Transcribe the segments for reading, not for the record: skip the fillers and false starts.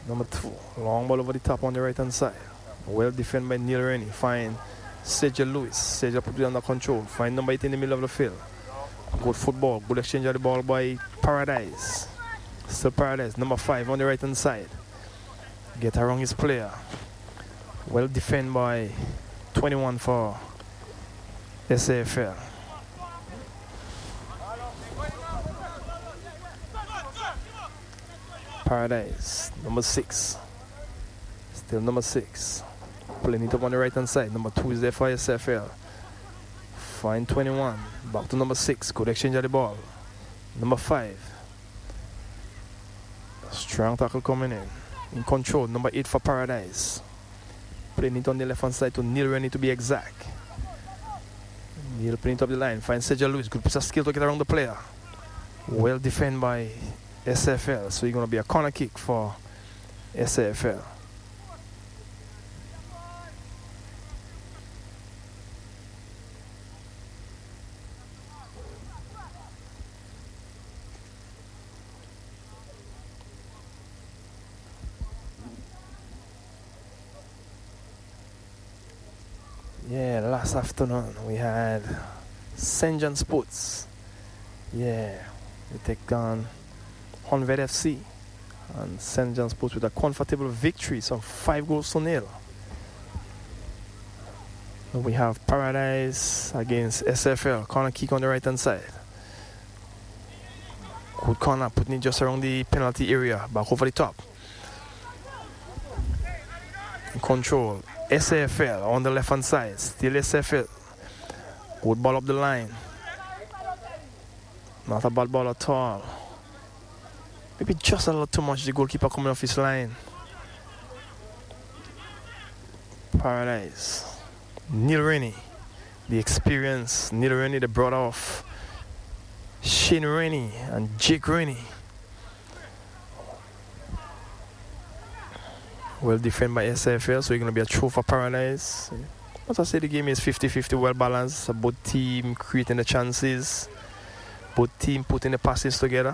Number 2. Long ball over the top on the right hand side. Well defended by Neil Rennie. Find Sergio Lewis. Sergio put it under control. Find number 8 in the middle of the field. Good football. Good exchange of the ball by Paradise. Still Paradise. Number 5 on the right hand side. Get around his player. Well defended by 21 for SAFL. Paradise. Number 6. Still number 6. Playing it up on the right hand side. Number 2 is there for SFL. Find 21. Back to number 6. Good exchange of the ball. Number 5. Strong tackle coming in. In control. Number 8 for Paradise. Playing it on the left hand side to Neil Rennie to be exact. Neil playing it up the line. Find Sergio Lewis. Good piece of skill to get around the player. Well defended by SFL. So it's going to be a corner kick for SAFL. Yeah, last afternoon we had St. John Sports. Yeah, they take on Honved FC. And St. John Sports with a comfortable victory, some 5-0. We have Paradise against SFL. Corner kick on the right hand side. Good corner, putting it just around the penalty area, back over the top. In control. SAFL on the left hand side. Still SAFL. Good ball up the line. Not a bad ball at all. Maybe just a little too much. The goalkeeper coming off his line. Paradise. Neil Rennie. The experience. Neil Rennie, the brother of Shane Rennie and Jake Rennie. Well defended by SFL, so it's going to be a throw for Paradise. As I say, the game is 50-50, well balanced. Both team creating the chances. Both team putting the passes together.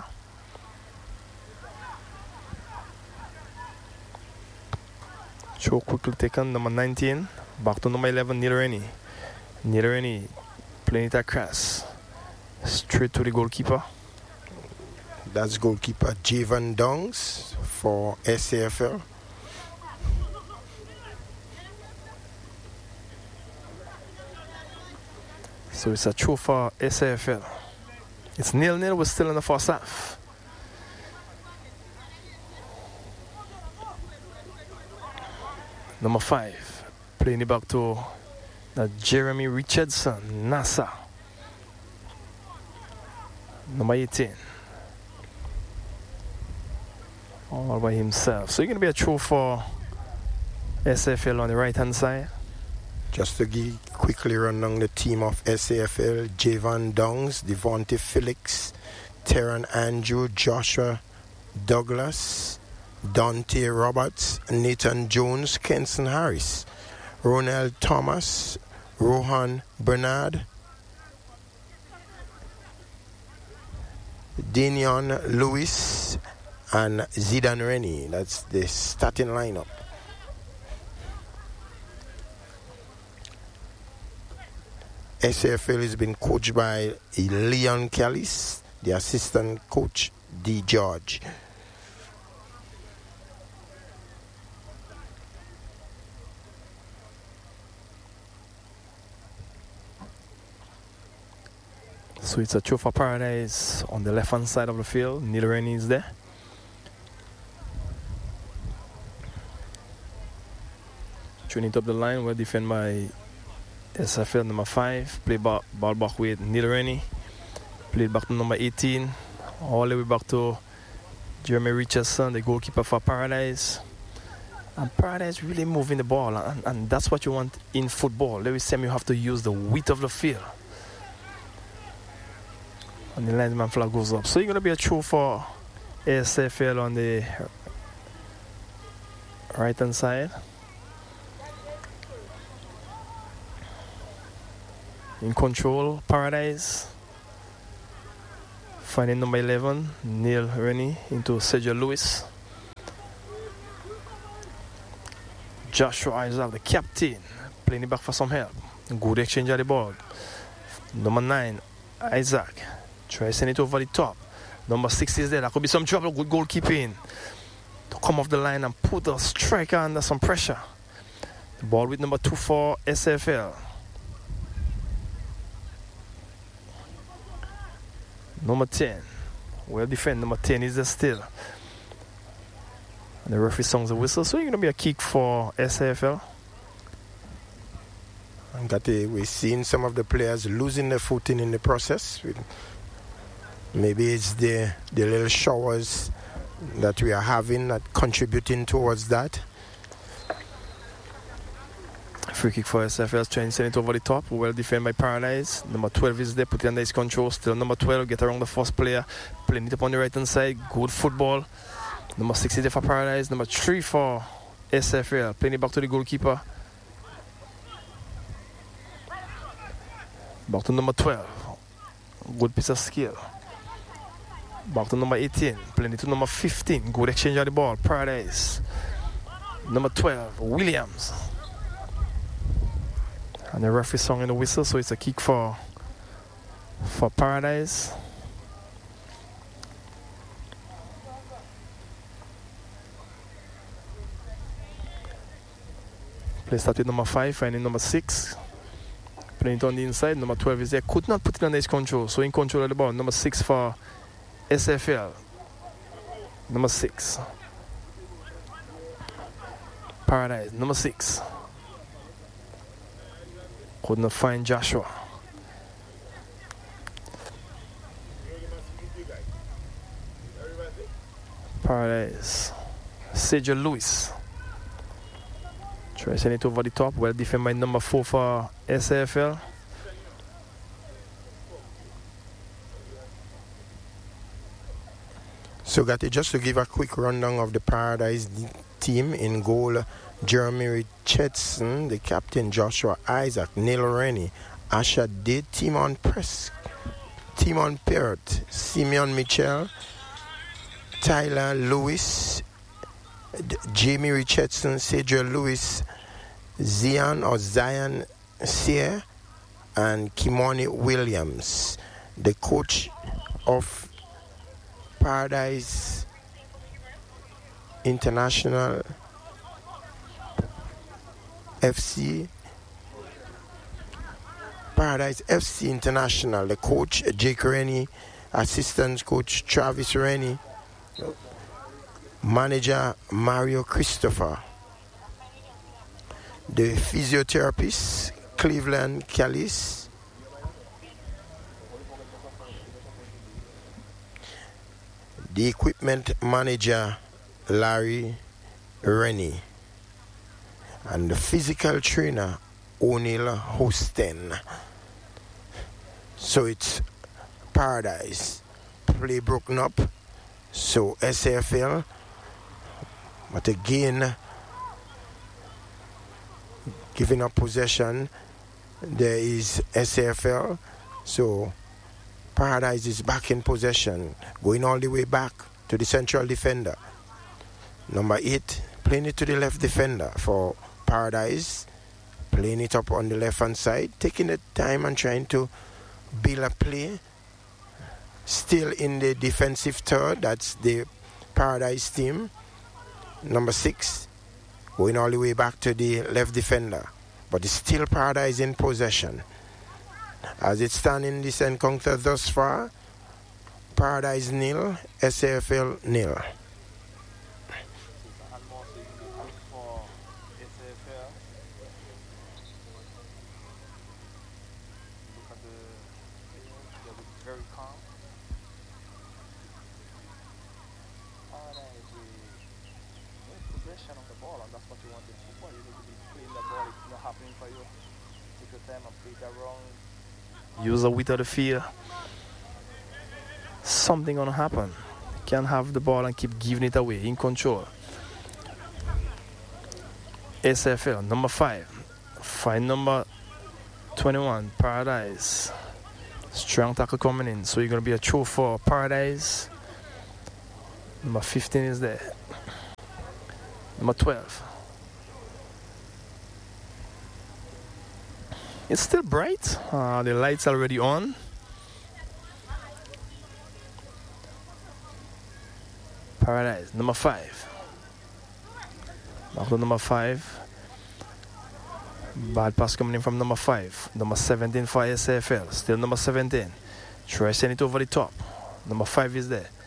Throw quickly taken, number 19. Back to number 11, Neil Rennie. Neil Rennie playing it across. Straight to the goalkeeper. That's goalkeeper Javan Dongs for SAFL. So it's a throw for SAFL. It's 0-0. We're still in the first half. Number 5. Playing it back to Jeremy Richardson, NASA. Number 18. All by himself. So it's going to be a throw for SAFL on the right hand side. Just to quickly run down the team of SAFL: Javan Dongs, Devontae Felix, Terran Andrew, Joshua Douglas, Dante Roberts, Nathan Jones, Kenson Harris, Ronald Thomas, Rohan Bernard, Danion Lewis, and Zidane Rennie. That's the starting lineup. SAFL has been coached by Leon Callis, the assistant coach, D. George. So it's a throw for Paradise on the left hand side of the field. Neil Rennie is there. Throwing it up the line, well defended by SFL number 5. Play ball back with Neil Rennie. Played back to number 18. All the way back to Jeremy Richardson, the goalkeeper for Paradise. And Paradise really moving the ball. And that's what you want in football. Every time you have to use the width of the field. And the linesman flag goes up. So you're going to be a throw for SFL on the right hand side. In control, Paradise. Finding number 11, Neil Rennie, into Sergio Lewis. Joshua Isaac, the captain, playing it back for some help. Good exchange of the ball. Number 9, Isaac. Try send it over the top. Number 6 is there. That could be some trouble. Good goalkeeping to come off the line and put the striker under some pressure. The ball with number 2 for SFL. Number 10. Well defended. Number 10 is there still. And the referee songs the whistle. So it's going to be a kick for SFL. And we're seeing some of the players losing their footing in the process. Maybe it's the little showers that we are having that contributing towards that. Free kick for SFL, trying to send it over the top. Well defended by Paradise. Number 12 is there, put it under his control. Still number 12, get around the first player. Playing it up on the right hand side. Good football. Number 6 is there for Paradise. Number 3 for SFL. Playing it back to the goalkeeper. Back to number 12. Good piece of skill. Back to number 18. Playing it to number 15. Good exchange of the ball. Paradise. Number 12, Williams. And the referee song in the whistle, so it's a kick for Paradise. Play start with number 5, finding number 6. Playing it on the inside. Number 12 is there. Could not put it under his control, so in control of the ball. Number 6 for SFL. Number 6. Paradise. Number 6. Could not find Joshua. Paradise. Sergio Lewis. Try sending it over the top. Well defended by number 4 for SFL. So just to give a quick rundown of the Paradise team. In goal, Jeremy Richardson, the captain Joshua Isaac, Neil Rennie, Asha Did, Timon Press, Timon Perrott, Simeon Mitchell, Tyler Lewis, Jamie Richardson, Sergio Lewis, Zion Sear, and Kimoni Williams. The coach of Paradise International FC, Paradise FC International, the coach Jake Rennie, assistant coach Travis Rennie, manager Mario Christopher, the physiotherapist Cleveland Callis, the equipment manager Larry Rennie, and the physical trainer O'Neill Hosten. So it's Paradise. Play broken up. So SFL. But again, giving up possession, there is SFL. So Paradise is back in possession, going all the way back to the central defender. Number 8, playing it to the left defender for Paradise, playing it up on the left hand side, taking the time and trying to build a play. Still in the defensive third, that's the Paradise team. Number 6, going all the way back to the left defender, but it's still Paradise in possession. As it stands in this encounter thus far, Paradise 0, SFL 0. Use the width of the field. Something gonna happen. Can't have the ball and keep giving it away. In control. SFL number 5. Find number 21, Paradise. Strong tackle coming in. So you're gonna be a throw for Paradise. Number 15 is there. Number 12. It's still bright. The lights already on. Paradise, number 5. Back to number 5. Bad pass coming in from number 5. Number 17 for SAFL. Still number 17. Try send it over the top. Number 5 is there.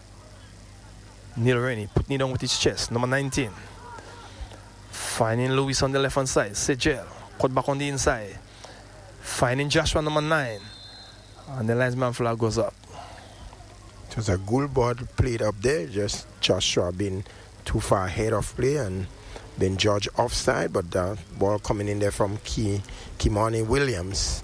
Neil Rennie putting it on with his chest. Number 19. Finding Lewis on the left hand side. Sejel cut back on the inside. Finding Joshua, number 9. And the linesman flag goes up. It was a good ball played up there. Just Joshua being too far ahead of play and been judged offside, but the ball coming in there from Kimani Williams.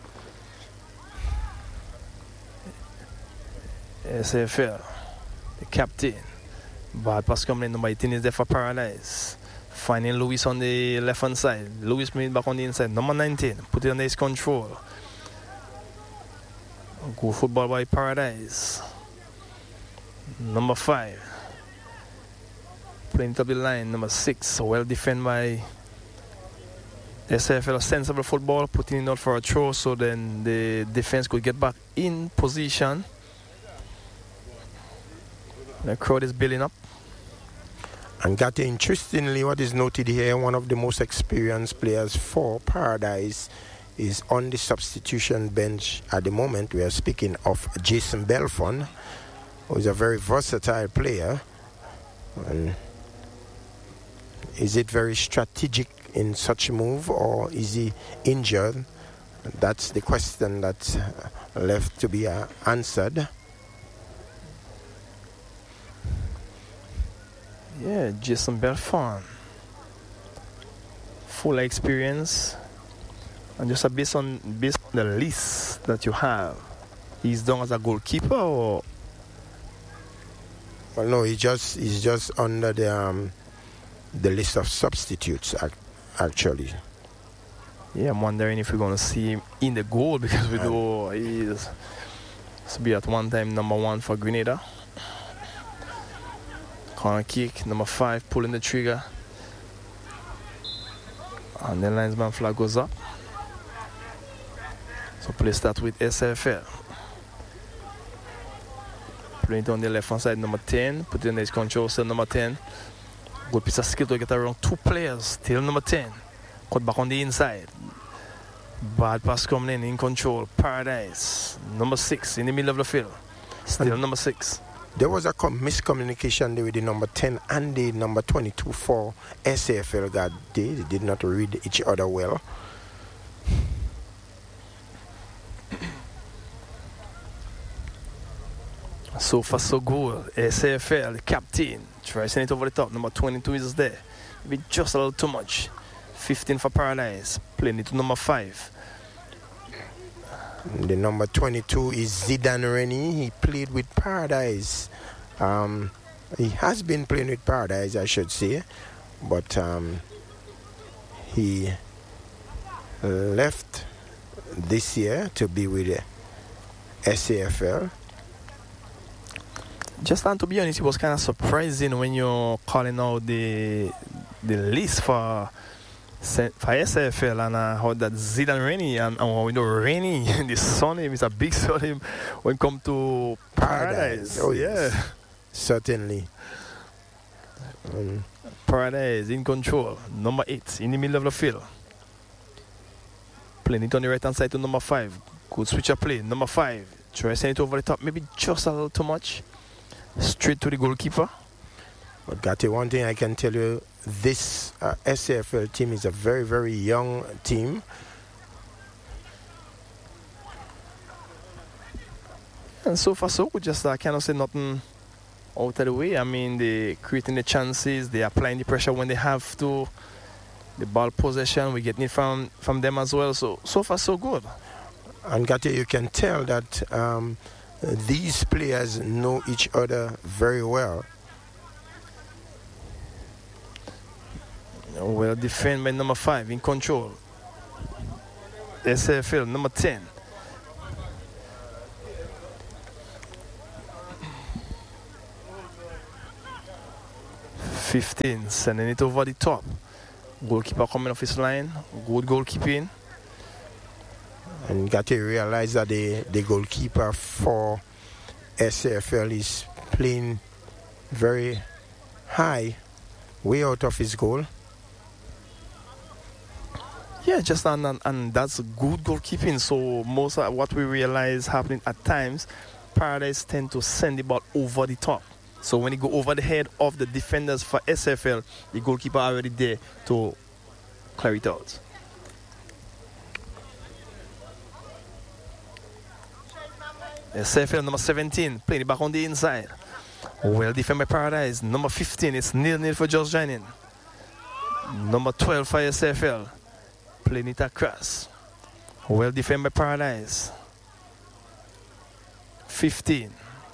SAFL, the captain. Bad pass coming in, number 18 is there for Paradise. Finding Lewis on the left hand side. Lewis made back on the inside. Number 19, put it under his control. Good football by Paradise. Number 5. Playing top of the line, number 6. Well defended by SAFL. Sensible football, putting it out for a throw so then the defense could get back in position. The crowd is building up. And Gatti, interestingly, what is noted here, one of the most experienced players for Paradise is on the substitution bench at the moment. We are speaking of Jason Belfon, who is a very versatile player. And is it very strategic in such a move, or is he injured? That's the question that's left to be answered. Yeah, Jason Belfon. Full experience. And just based on the list that you have, he's done as a goalkeeper, or? Well, no, he's just under the list of substitutes actually. Yeah, I'm wondering if we're going to see him in the goal, because we know he's to be at one time number 1 for Grenada. Corner kick, number 5 pulling the trigger, and the linesman flag goes up. So play start with SAFL. Playing it on the left hand side, number 10. Put it in his control, still number 10. Good piece of skill to get around 2 players. Still number 10. Cut back on the inside. Bad pass coming in control. Paradise. Number 6 in the middle of the field. Still number 6. There was a miscommunication there with the number 10 and the number 22 for SAFL. They did not read each other well. So far so good. SAFL, the captain. Try send it over the top. Number 22 is there. Maybe just a little too much. 15 for Paradise. Playing it to number 5. The number 22 is Zidane Rennie. He played with Paradise. He has been playing with Paradise, I should say. But he left this year to be with SAFL. Just and to be honest, it was kind of surprising when you're calling out the list for SAFL and how that Zidane Rennie and we know Rennie, the surname is a big surname when it comes to Paradise. Oh yeah, yes. Certainly. Paradise in control. Number 8 in the middle of the field. Playing it on the right hand side to number 5. Good switch of play. Number 5. Try send it over the top. Maybe just a little too much. Straight to the goalkeeper. But Gatti, one thing I can tell you, this SAFL team is a very, very young team. And so far so good. Just I cannot say nothing out of the way. I mean, they creating the chances, they applying the pressure when they have to. The ball possession, we're getting it from them as well. So far so good. And Gatti, you can tell that these players know each other very well. Well defended by number 5 in control. SAFL number 10. (15) sending it over the top. Goalkeeper coming off his line. Good goalkeeping. And got to realize that the goalkeeper for SAFL is playing very high, way out of his goal. Yeah, just and that's good goalkeeping. So most of what we realize happening at times, Paradise tend to send the ball over the top. So when you go over the head of the defenders for SFL, the goalkeeper already there to clear it out. SFL number 17, playing it back on the inside. Well defended by Paradise. Number 15, it's 0-0 for Just Joining. Number 12 for SFL, playing it across. Well defended by Paradise. 15.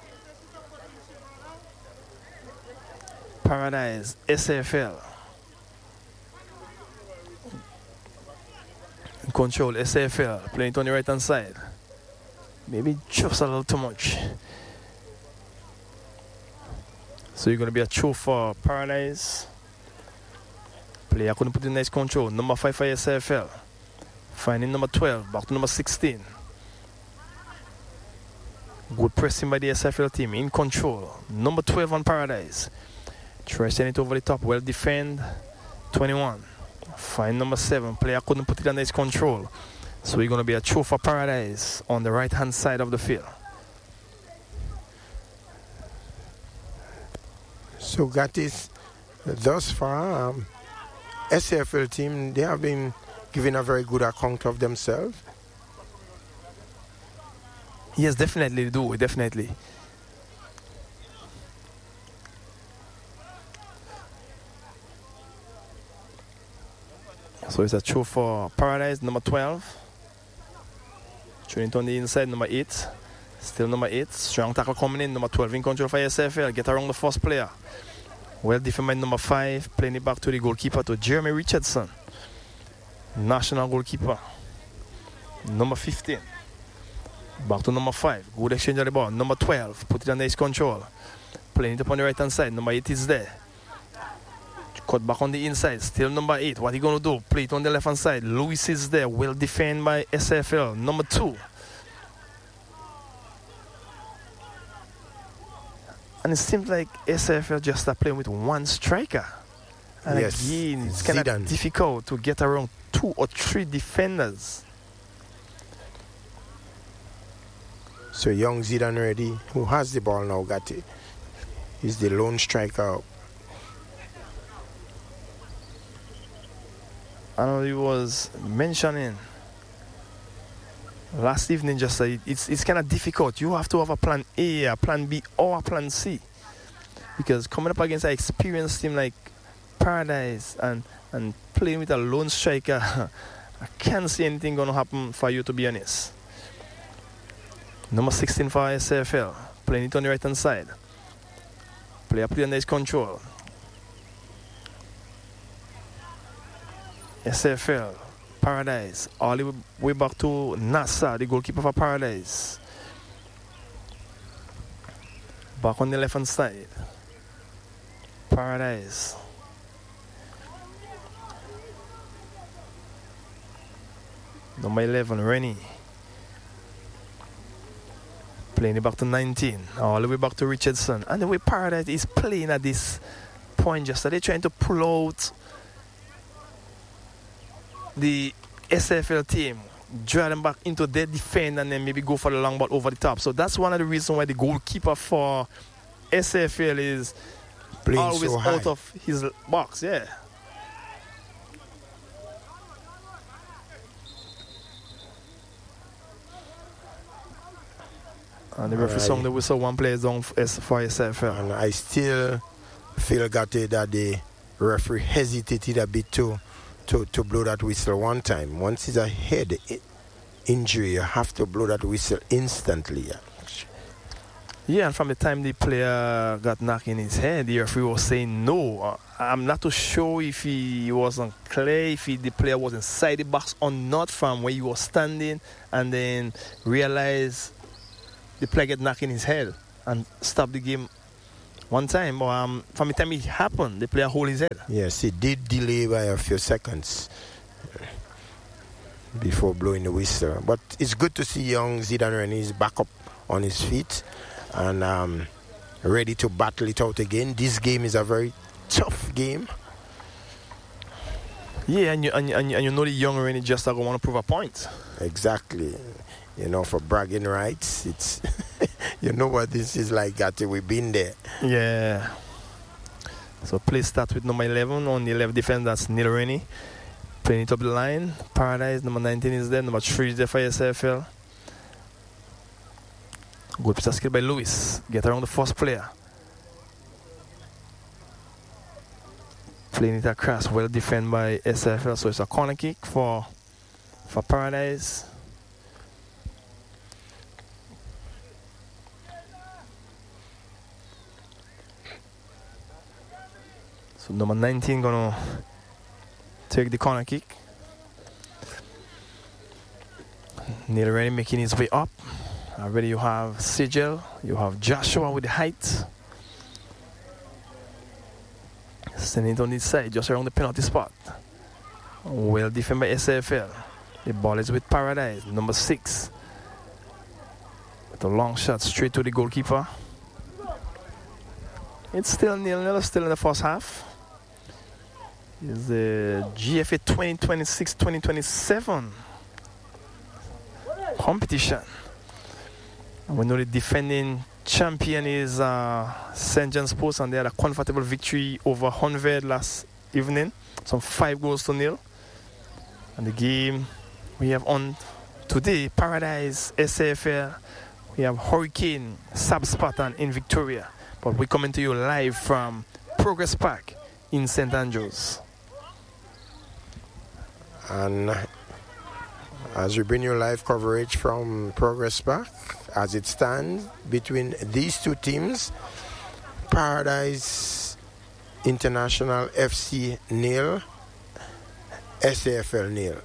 Paradise, SFL. Control, SFL, playing it on the right hand side. Maybe just a little too much. So you're going to be a throw for Paradise. Player couldn't put in nice control. Number 5 for SFL. Finding number 12, back to number 16. Good pressing by the SFL team, in control. Number 12 on Paradise. Try sending it over the top, well defend. 21. Find number 7, player couldn't put it under his control. So we're going to be a throw for Paradise on the right hand side of the field. So Gatis, thus far, SAFL team, they have been giving a very good account of themselves. Yes, definitely they do, definitely. So it's a throw for Paradise, number 12. Throwing it on the inside, number 8. Still number 8. Strong tackle coming in, number 12 in control for SFL. Get around the first player. Well defended by number 5. Playing it back to the goalkeeper, to Jeremy Richardson. National goalkeeper. Number 15. Back to number 5. Good exchange of the ball. Number 12. Put it under his control. Playing it up on the right hand side. Number 8 is there. Cut back on the inside. Still number 8. What are you going to do? Play it on the left hand side. Lewis is there. Well defended by SFL. Number 2. And it seems like SFL just are playing with one striker. And yes, again, it's kind of difficult to get around 2 or 3 defenders. So young Zidane ready, who has the ball now, Gatti. He's the lone striker. I know he was mentioning last evening just that it's kind of difficult. You have to have a plan A, a plan B, or a plan C. Because coming up against an experienced team like Paradise and playing with a lone striker, I can't see anything going to happen for you, to be honest. Number 16 for SFL, playing it on the right hand side. Player play under his control. SFL, Paradise, all the way back to Nasa, the goalkeeper for Paradise. Back on the left hand side. Paradise. Number 11, Rennie. Playing it back to 19, all the way back to Richardson. And the way Paradise is playing at this point, just that they're trying to pull out the SFL team, drag them back into their defense, and then maybe go for the long ball over the top. So that's one of the reasons why the goalkeeper for SFL is playing always so out of his box. Yeah. And the referee song the whistle, one player down for SFL. And I still feel that the referee hesitated a bit to blow that whistle one time. Once it's a head injury, you have to blow that whistle instantly. Yeah, and from the time the player got knocked in his head, the referee was saying no. I'm not too sure if he wasn't clear, if the player was inside the box or not from where he was standing, and then realized the player get knocked in his head and stop the game one time. But from the time it happened, the player hold his head. Yes, it did delay by a few seconds. before blowing the whistle. But it's good to see young Zidane Rennie is back up on his feet and ready to battle it out again. This game is a very tough game. Yeah, and you know the young Rennie just going to want to prove a point. Exactly. You know, for bragging rights, it's you know what this is like, Gatti. We've been there. Yeah. So play start with number 11 on the left defense. That's Neil Rennie. Playing it up the line. Paradise, number 19 is there. Number 3 is there for SFL. Good piece of skill by Lewis. Get around the first player. Playing it across. Well defended by SFL. So it's a corner kick for Paradise. So number 19 gonna take the corner kick. Neil Rennie making his way up. Already you have Sigel, you have Joshua with the height. Sending it on this side, just around the penalty spot. Well defended by SFL. The ball is with Paradise, number 6. With a long shot straight to the goalkeeper. It's still 0-0, still in the first half. It's the GFA 2026-2027 competition. We know the defending champion is St. John Sports, and they had a comfortable victory over Honved last evening, some 5-0. And the game we have on today, Paradise, SAFL, we have Hurricane, Sab Spartan in Victoria. But we're coming to you live from Progress Park in St. Andrews. And as we bring you live coverage from Progress Park, as it stands between these two teams, Paradise International FC 0, SAFL 0.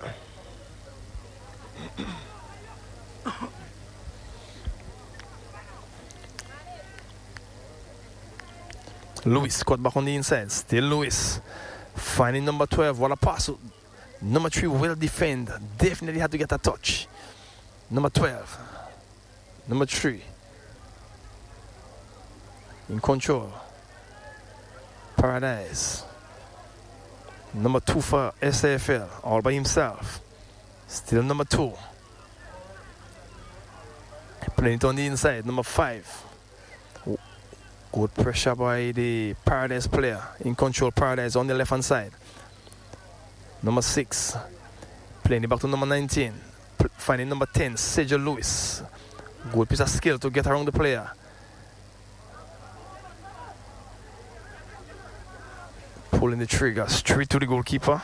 Lewis cut back on the inside. Still Lewis. Finding number 12. What a pass. Number 3 well defend. Definitely had to get a touch. Number 12. Number 3. In control. Paradise. Number 2 for SAFL. All by himself. Still number 2. Playing it on the inside. Number 5. Good pressure by the Paradise player. In control, Paradise on the left hand side. Number 6. Playing it back to number 19. Finding number 10, Sergio Lewis. Good piece of skill to get around the player. Pulling the trigger straight to the goalkeeper.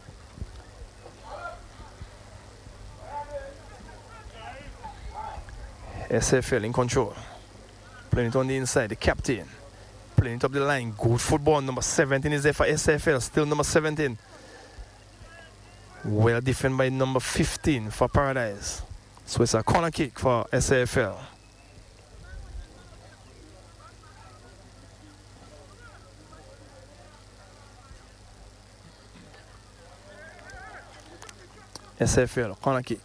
SFL in control. Playing it on the inside, the captain. Playing it up the line. Good football. Number 17 is there for SFL. Still number 17. Well defended by number 15 for Paradise. So it's a corner kick for SAFL. SAFL, corner kick.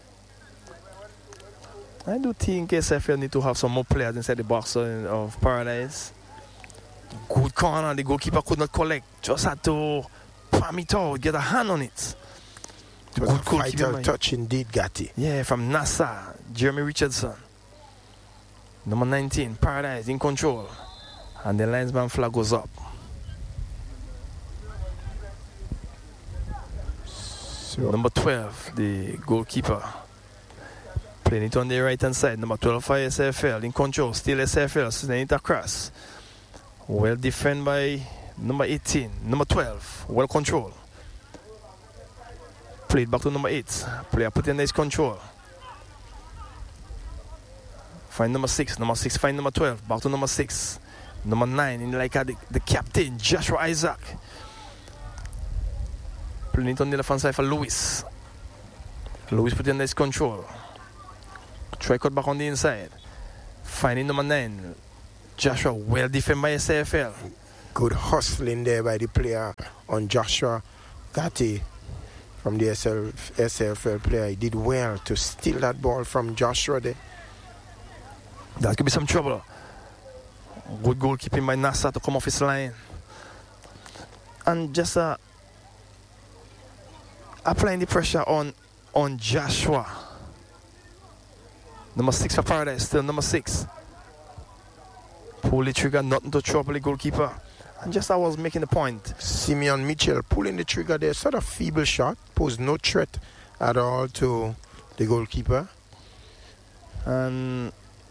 I do think SFL need to have some more players inside the box of Paradise. Good corner, the goalkeeper could not collect. Just had to palm it out, get a hand on it. It was a vital touch indeed, Gatti. Yeah, from NASA, Jeremy Richardson. Number 19, Paradise in control. And the linesman flag goes up. So number 12, the goalkeeper. Playing it on the right hand side. Number 12 for SFL in control. Still SFL, sending it across. Well defended by number 18. Number 12, well controlled. Played back to number 8. Player put in his control. Find number 6. Number 6 find number 12. Back to number 6. Number 9 in like the captain, Joshua Isaac. Playing it on the left hand side for Lewis. Lewis put in his control. Try cut back on the inside. Finding number 9. Joshua well defended by SAFL. Good hustling there by the player on Joshua Gatti. from the SAFL player. He did well to steal that ball from Joshua there. That could be some trouble. Good goalkeeping by Nassar to come off his line. And just applying the pressure on Joshua. Number 6 for Paradise, still number 6. Pull the trigger, nothing to trouble the goalkeeper. And just I was making the point. Simeon Mitchell pulling the trigger there, sort of feeble shot, posed no threat at all to the goalkeeper. And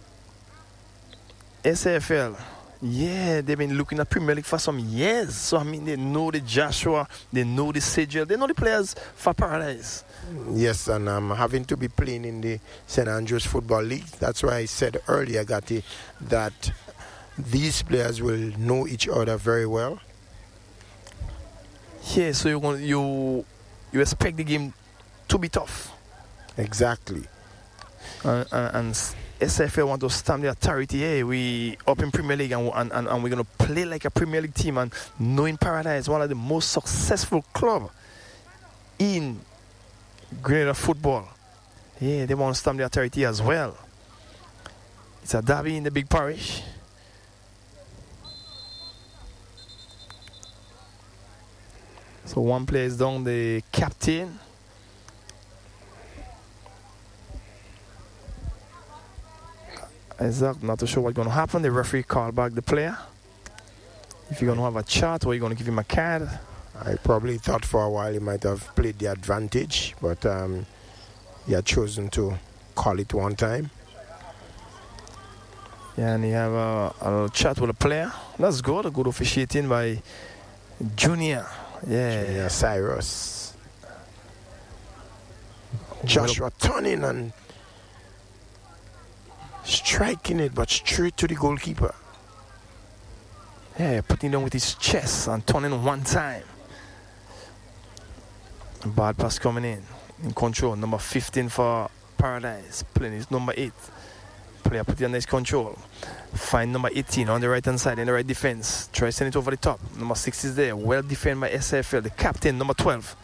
SAFL, yeah, they've been looking at Premier League for some years. So, I mean, they know the Joshua, they know the Sigil, they know the players for Paradise. Yes, and I'm having to be playing in the St. Andrews Football League. That's why I said earlier, Gatti, that these players will know each other very well. Yeah, so you expect the game to be tough. Exactly. And SFL want to stamp the authority. Hey, we up in Premier League and we're going to play like a Premier League team. And knowing Paradise, one of the most successful club in Grenada football. Yeah, they want to stamp the authority as well. It's a derby in the big parish. So one player is down, the captain. Isaac, not too sure what's going to happen. The referee called back the player. If you're going to have a chat or you're going to give him a card. I probably thought for a while he might have played the advantage, but he had chosen to call it one time. Yeah, and he have a little chat with the player. That's good. A good officiating by Junior. Yeah. Junior Cyrus. Joshua turning and striking it, but straight to the goalkeeper. Yeah, putting it down with his chest and turning one time. Bad pass coming in control. Number 15 for Paradise. Playing his number 8. Player put it under his control. Find number 18 on the right hand side in the right defense. Try send it over the top. Number 6 is there. Well defended by SFL. The captain, number 12.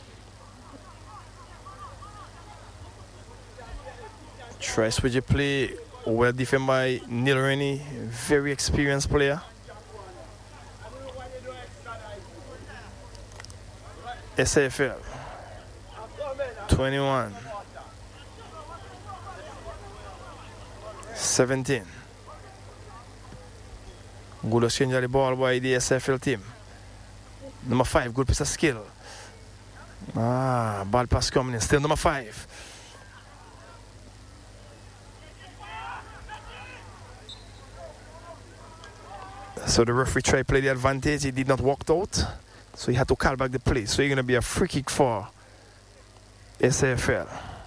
Try switch a play. Well defended by Neil Rennie. Very experienced player. SFL 21 17. Good exchange of the ball by the SFL team. Number 5, good piece of skill. Bad pass coming in. Still number 5. So the referee tried to play the advantage. He did not walk out. So he had to call back the play. So you're going to be a free kick for SAFL.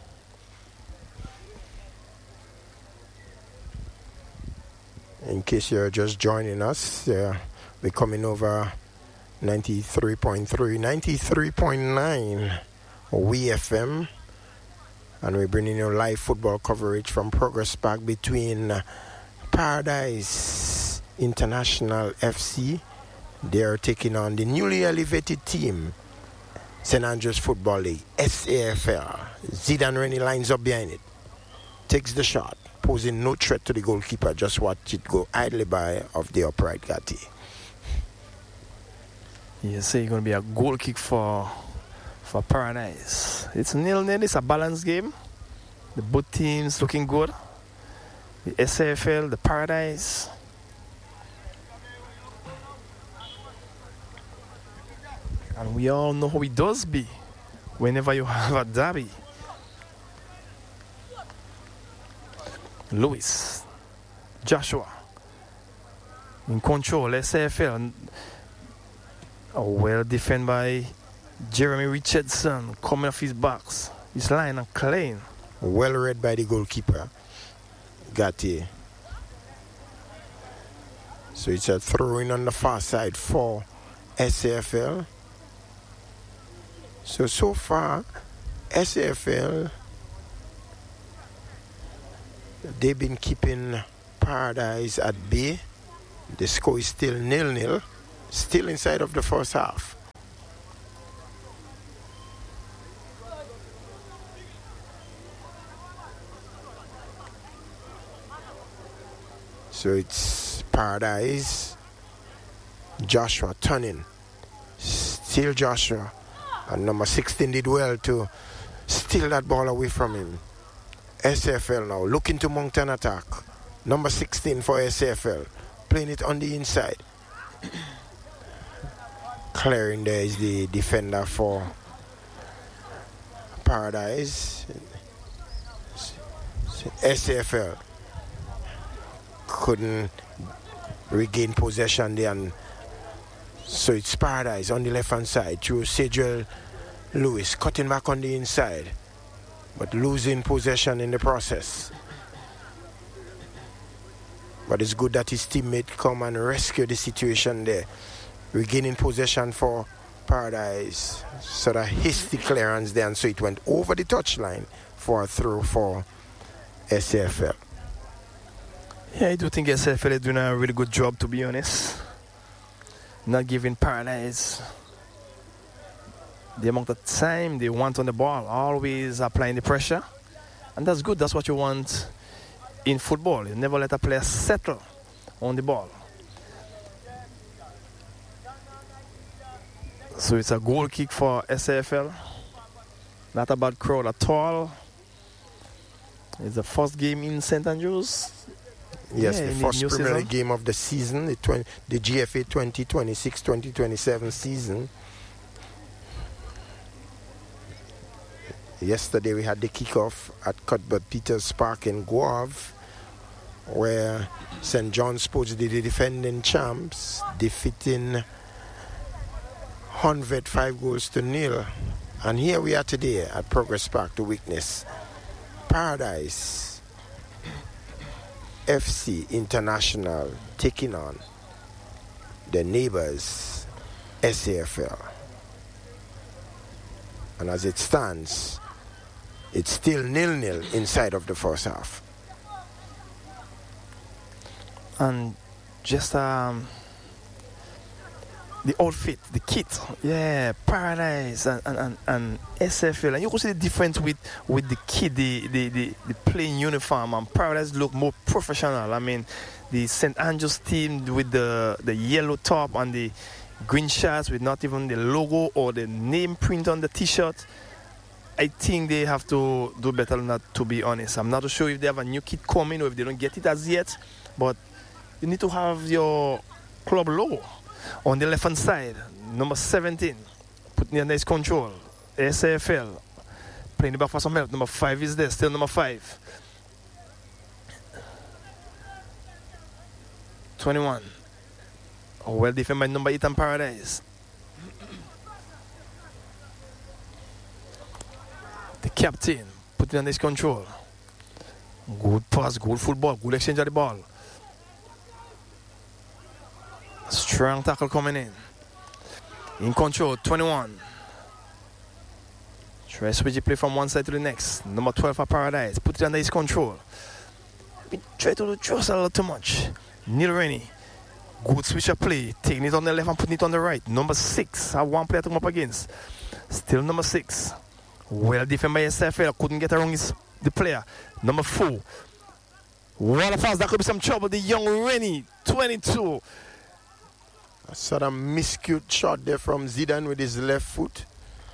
In case you're just joining us, we're coming over 93.3, 93.9 WFM. And we're bringing you live football coverage from Progress Park between Paradise International FC. They are taking on the newly elevated team, St. Andrews Football League, SAFL. Zidane Rennie lines up behind it. Takes the shot, posing no threat to the goalkeeper. Just watch it go idly by off the upright, Gatti. Yes, so it's going to be a goal kick for Paradise. It's 0-0. It's a balanced game. The both teams looking good. The SAFL, the Paradise. And we all know how it does be whenever you have a derby. Lewis, Joshua, in control, SAFL. Well defended by Jeremy Richardson, coming off his box. His line and clean. Well read by the goalkeeper, Gatti. So it's a throw-in on the far side for SAFL. So far, SAFL, they've been keeping Paradise at bay. The score is still 0-0, still inside of the first half. So it's Paradise. Joshua turning. Still Joshua. And number 16 did well to steal that ball away from him. SFL now looking to mount an attack. Number 16 for SFL. Playing it on the inside. Clearing there is the defender for Paradise. SFL couldn't regain possession there, and so it's Paradise on the left hand side through Cedric Lewis cutting back on the inside but losing possession in the process. But it's good that his teammate come and rescue the situation there, regaining possession for Paradise. So that hasty clearance there, and so it went over the touchline for a throw for SFL. Yeah, I do think SFL is doing a really good job, to be honest. Not giving Paradise the amount of time they want on the ball, always applying the pressure. And that's good, that's what you want in football. You never let a player settle on the ball. So it's a goal kick for SAFL. Not a bad crowd at all. It's the first game in St. Andrews. Yes, the first Premier League game of the season, the GFA 2026-2027 season. Yesterday we had the kickoff at Cuthbert Peters Park in Guave, where St. John's Sports did the defending champs, defeating Honved 5-0. And here we are today at Progress Park to witness Paradise FC International taking on the neighbors SAFL. And as it stands, it's still 0-0 inside of the first half. And just the outfit, the kit, yeah, Paradise and SFL, and you can see the difference with the kit, the plain uniform, and Paradise look more professional. I mean, the St. Andrews team with the yellow top and the green shirts with not even the logo or the name print on the t-shirt. I think they have to do better than that, to be honest. I'm not sure if they have a new kit coming or if they don't get it as yet, but you need to have your club logo on the left hand side. Number 17, putting under his control. SAFL, playing the back for some help. Number 5 is there, still number 5. 21. Well defended by number 8 and Paradise. The captain, putting under his control. Good pass, good football, good exchange of the ball. Strong tackle coming in. In control, 21. Try to switch the play from one side to the next. Number 12 for Paradise. Put it under his control. We try to trust a little too much. Neil Rennie. Good switch of play. Taking it on the left and putting it on the right. Number 6. Have one player to come up against. Still number 6. Well defended by SFL. Couldn't get around the player. Number 4. What a pass. That could be some trouble. The young Rennie. 22. A sort of miscute shot there from Zidane with his left foot.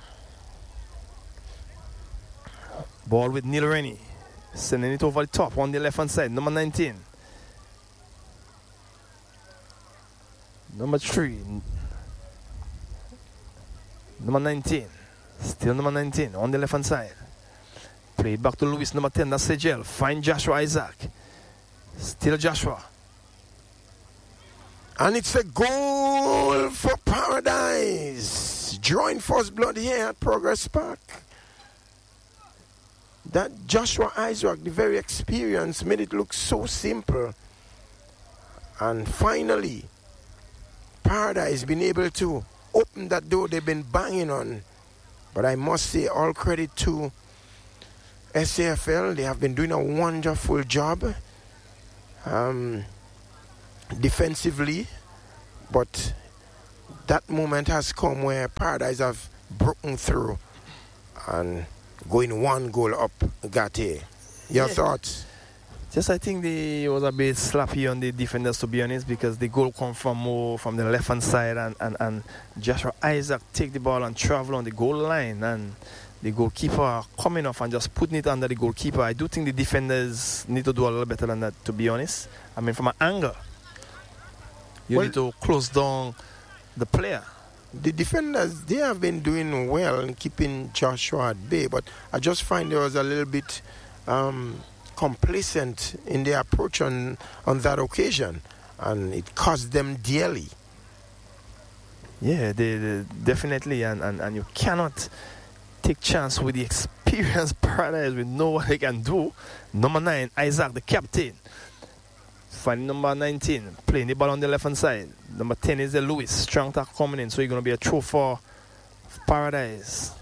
Ball with Neil Rennie. Sending it over the top on the left hand side. Number 19. Number 3. Number 19. Still number 19 on the left hand side. Play back to Lewis, number 10. That's Sejel. Find Joshua Isaac. Still Joshua. And it's a goal for Paradise. Drawing first blood here at Progress Park. That Joshua Isaac, the very experienced, made it look so simple. And finally, Paradise been able to open that door they've been banging on. But I must say, all credit to SAFL. They have been doing a wonderful job defensively. But that moment has come where Paradise have broken through and going one goal up. Gate, your thoughts? Just I think it was a bit slappy on the defenders, to be honest, because the goal come from more from the left hand side, and Joshua Isaac take the ball and travel on the goal line, and the goalkeeper coming off and just putting it under the goalkeeper. I do think the defenders need to do a little better than that, to be honest. I mean, from an angle, you need to close down the player. The defenders, they have been doing well in keeping Joshua at bay, but I just find there was a little bit complacent in their approach on that occasion, and it cost them dearly. Yeah, they definitely, and you cannot take chance with the experienced Paradise. We know what they can do. Number 9, Isaac, the captain. Finding number 19, playing the ball on the left hand side. Number 10 is the Lewis, strong tackle coming in, so you're going to be a throw for Paradise.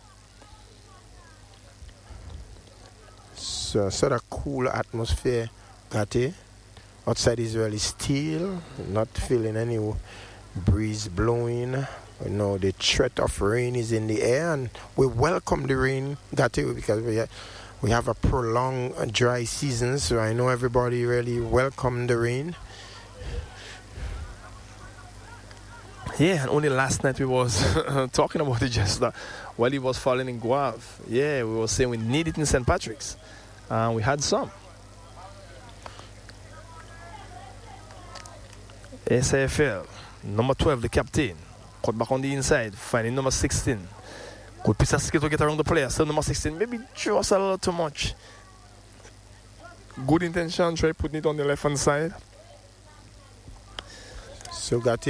So sort of cool atmosphere, Gatti. Outside is really still, not feeling any breeze blowing. You know, the threat of rain is in the air, and we welcome the rain, Gatti, because we have a prolonged dry season, so I know everybody really welcomed the rain. Yeah, and only last night we was talking about it just while it was falling in Guave. Yeah, we were saying we need it in St. Patrick's. We had some. SAFL, number 12, the captain. Cut back on the inside, finding number 16. Good piece of skill to get around the player. Still number 16, maybe just a little too much. Good intention, try putting it on the left hand side. So Gatti,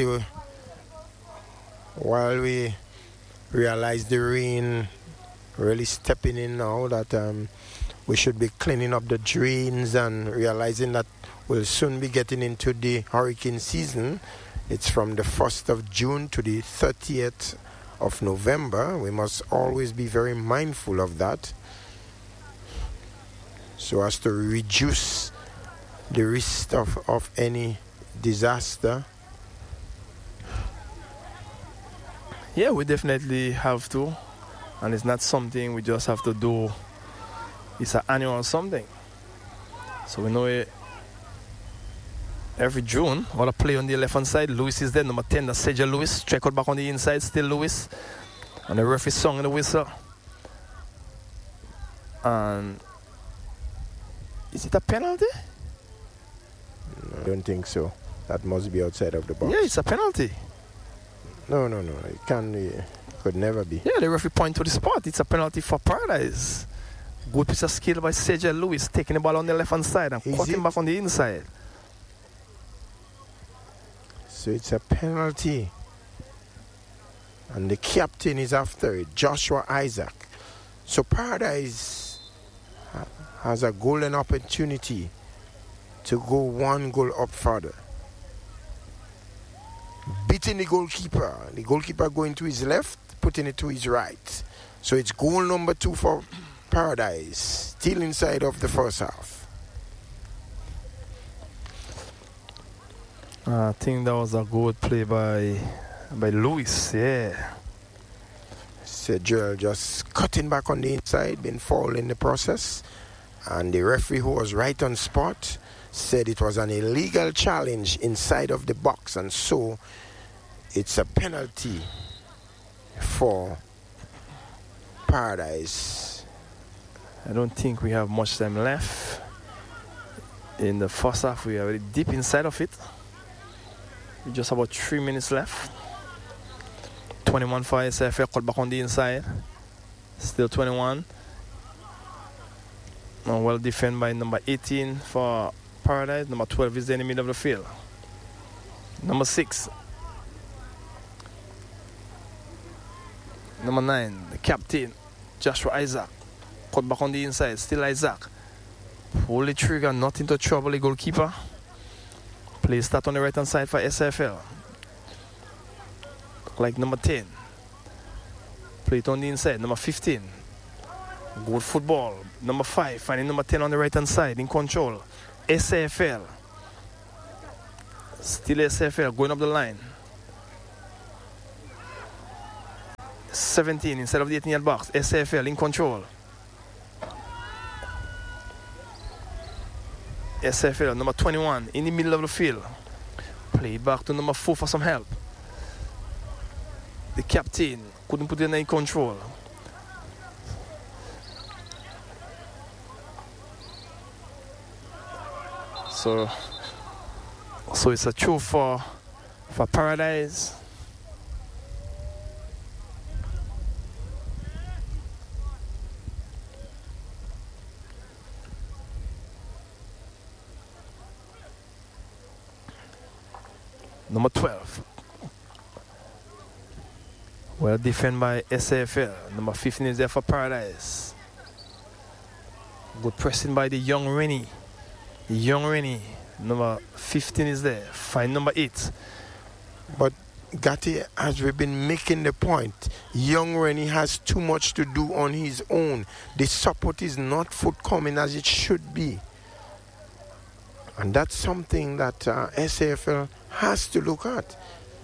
while we realize the rain really stepping in now, that we should be cleaning up the drains and realizing that we'll soon be getting into the hurricane season. It's from the 1st of June to the 30th of November. We must always be very mindful of that, so as to reduce the risk of any disaster. Yeah, we definitely have to, and it's not something we just have to do. It's an annual something. So we know it every June. What a play on the left hand side. Lewis is there, number 10, that's Sergio Lewis. Check out back on the inside, still Lewis. And the referee song in the whistle. And is it a penalty? No, I don't think so. That must be outside of the box. Yeah, it's a penalty. No. It can be. Could never be. Yeah, the referee point to the spot. It's a penalty for Paradise. Good piece of skill by Sergio Lewis, taking the ball on the left hand side and cutting back on the inside. So it's a penalty. And the captain is after it, Joshua Isaac. So Paradise has a golden opportunity to go one goal up further. Beating the goalkeeper going to his left, putting it to his right. So it's goal number 2 for Paradise, still inside of the first half. I think that was a good play by Lewis, yeah. Sergio just cutting back on the inside, been fouled in the process. And the referee, who was right on spot, said it was an illegal challenge inside of the box, and so it's a penalty for Paradise. I don't think we have much time left. In the first half, we are already deep inside of it. We just about 3 minutes left. 21 for SFA, cut back on the inside. Still 21. And well defended by number 18 for Paradise. Number 12 is in the middle of the field. Number 6. Number 9, the captain, Joshua Isaac. Cut back on the inside, still Isaac. Pull the trigger, not into trouble, the goalkeeper. Play start on the right hand side for SFL. Like number 10. Play it on the inside, number 15. Good football. Number 5, finding number 10 on the right hand side, in control. SFL. Still SFL, going up the line. 17 instead of the 18-yard box. SFL in control. SFL, number 21, in the middle of the field. Play back to number 4 for some help. The captain couldn't put it in control. So it's a throw for Paradise. Number 12. Well defended by SAFL. Number 15 is there for Paradise. Good pressing by the young Rennie. Number 15 is there. Find number 8. But Gatti, as we've been making the point, young Rennie has too much to do on his own. The support is not forthcoming as it should be. And that's something that SAFL has to look at.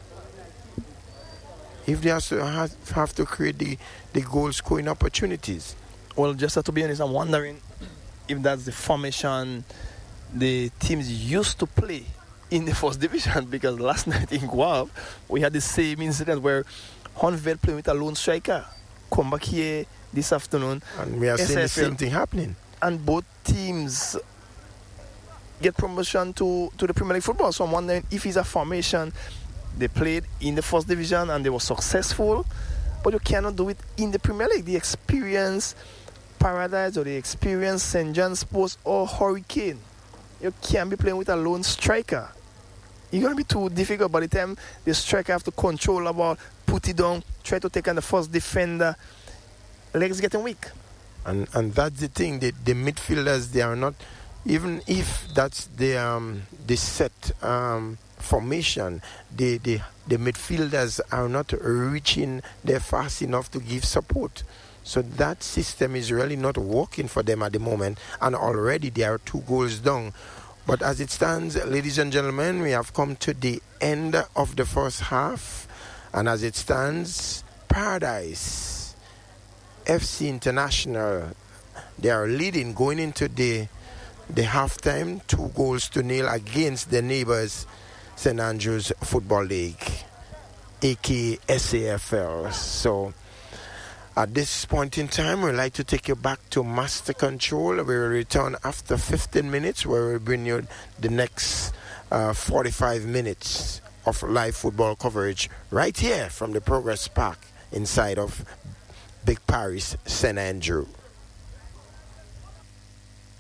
If they have to create the goal scoring opportunities. Well, just to be honest, I'm wondering if that's the formation the teams used to play in the first division, because last night in Guav, we had the same incident where Honved playing with a lone striker. Come back here this afternoon. And we are seeing the same thing happening. And both teams get promotion to the Premier League football. So I'm wondering if it's a formation they played in the first division and they were successful, but you cannot do it in the Premier League. The experience Paradise or the experience St. John's Sports or Hurricane, you can't be playing with a lone striker. It's going to be too difficult. By the time the striker have to control the ball, put it down, try to take on the first defender, legs getting weak. And that's the thing. The midfielders, they are not, even if that's the set formation, the midfielders are not reaching there fast enough to give support. So that system is really not working for them at the moment, and already they are 2 goals down. But as it stands, ladies and gentlemen, we have come to the end of the first half, and as it stands, Paradise FC International, they are leading going into the halftime, 2-0 against the neighbors St. Andrews Football League, aka SAFL. So at this point in time, we'd like to take you back to Master Control. We will return after 15 minutes, where we'll bring you the next 45 minutes of live football coverage right here from the Progress Park inside of Big Paris, St. Andrew.